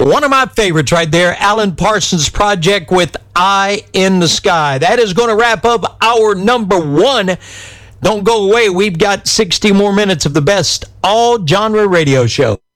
One of my favorites right there, Alan Parsons Project with Eye in the Sky. That is going to wrap up our number one. Don't go away. We've got 60 more minutes of the best all-genre radio show.